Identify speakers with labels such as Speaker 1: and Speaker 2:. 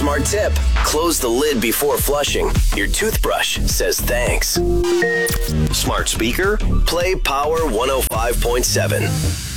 Speaker 1: Smart tip. Close the lid before flushing. Your toothbrush says thanks. Smart speaker. Play Power 105.7.